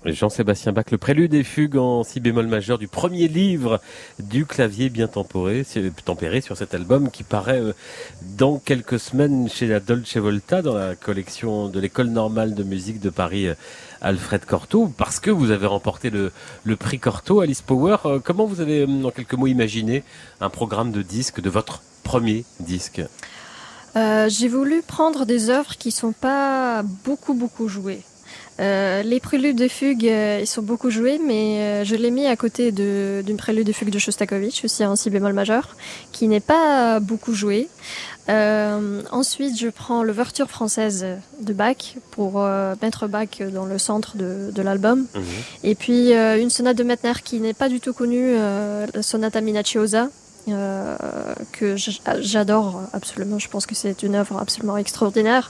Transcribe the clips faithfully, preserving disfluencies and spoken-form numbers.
Jean-Sébastien Bach, le prélude et fugue en si bémol majeur du premier livre du clavier bien tempéré, tempéré sur cet album qui paraît dans quelques semaines chez la Dolce Volta dans la collection de l'École normale de musique de Paris Alfred Cortot, parce que vous avez remporté le, le prix Cortot, Alice Power. Comment vous avez en quelques mots imaginé un programme de disques de votre premier disque? euh, J'ai voulu prendre des œuvres qui sont pas beaucoup beaucoup jouées. Euh, les préludes de fugue, euh, ils sont beaucoup joués, mais euh, je l'ai mis à côté de, d'une prélude de fugue de Shostakovich, aussi en si bémol majeur, qui n'est pas beaucoup joué. Euh, ensuite, je prends l'ouverture française de Bach pour euh, mettre Bach dans le centre de, de l'album. Mmh. Et puis euh, une sonate de Mettner qui n'est pas du tout connue, euh, la sonate Minaciosa. Euh, que j'adore absolument. Je pense que c'est une œuvre absolument extraordinaire.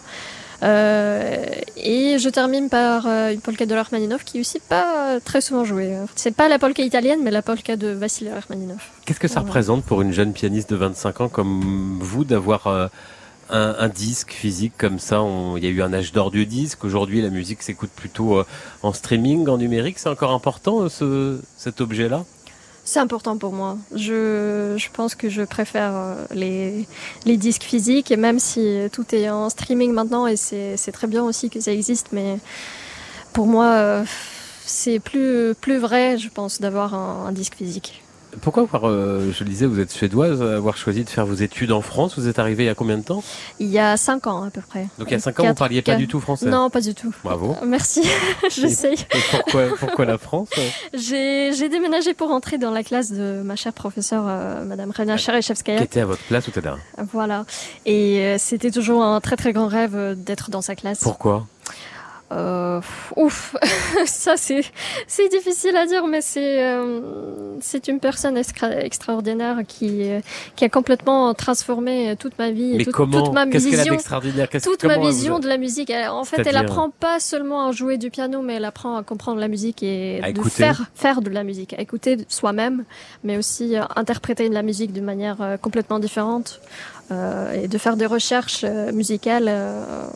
Euh, et je termine par euh, une polka de Rachmaninov qui est aussi pas très souvent jouée. C'est pas la polka italienne, mais la polka de Vassili Rachmaninov. Qu'est-ce que ça ouais. représente pour une jeune pianiste de vingt-cinq ans comme vous d'avoir euh, un, un disque physique comme ça? On, il y a eu un âge d'or du disque. Aujourd'hui, la musique s'écoute plutôt euh, en streaming, en numérique. C'est encore important ce, cet objet-là? C'est important pour moi. Je, je pense que je préfère les, les disques physiques, et même si tout est en streaming maintenant, et c'est, c'est très bien aussi que ça existe, mais pour moi, c'est plus, plus vrai, je pense, d'avoir un, un disque physique. Pourquoi avoir, euh, je le disais, vous êtes suédoise, avoir choisi de faire vos études en France? Vous êtes arrivée il y a combien de temps? Il y a cinq ans à peu près. Donc il y a cinq ans, vous ne parliez pas du tout français? Non, pas du tout. Bravo. Merci, j'essaye. Et pourquoi, pourquoi la France? j'ai, j'ai déménagé pour entrer dans la classe de ma chère professeure, euh, Madame Rena Cherechevskaya. Qui était à votre place tout à l'heure. Voilà. Et euh, c'était toujours un très très grand rêve d'être dans sa classe. Pourquoi? Euh, ouf, ça c'est c'est difficile à dire, mais c'est euh, c'est une personne extra, extraordinaire qui qui a complètement transformé toute ma vie, mais toute, comment toute ma Qu'est-ce vision, qu'elle a d'extraordinaire Qu'est-ce, toute ma vision de la musique. Elle, en fait, C'est-à-dire... elle apprend pas seulement à jouer du piano, mais elle apprend à comprendre la musique et à de écouter. faire faire de la musique, à écouter soi-même, mais aussi euh, interpréter de la musique de manière euh, complètement différente euh, et de faire des recherches euh, musicales. Euh,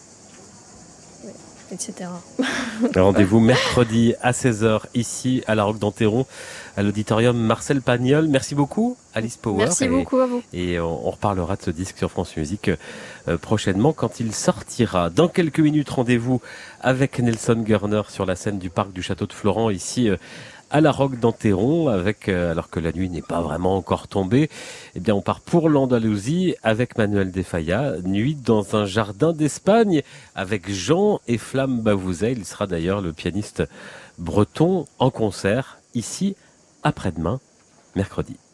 et cetera. Rendez-vous mercredi à seize heures ici à la Roque d'Enterron, à l'auditorium Marcel Pagnol. Merci beaucoup Alice Power. Merci et, beaucoup à vous. Et on, on reparlera de ce disque sur France Musique euh, prochainement quand il sortira. Dans quelques minutes, rendez-vous avec Nelson Gurner sur la scène du parc du Château de Florent ici euh, à la Roque d'Enterron, avec euh, alors que la nuit n'est pas vraiment encore tombée. Eh bien, on part pour l'Andalousie avec Manuel de Falla, nuit dans un jardin d'Espagne avec Jean et Flamme Bavouzet. Il sera d'ailleurs le pianiste breton en concert ici après-demain, mercredi.